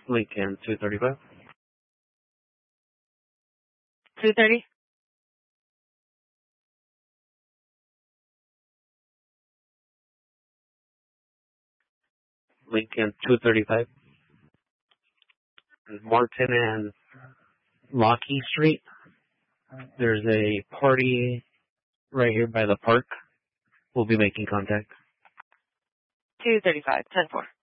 Lincoln 235. 230. Lincoln 235. Martin and Lockheed Street. There's a party right here by the park. We'll be making contact. 235. 10-4.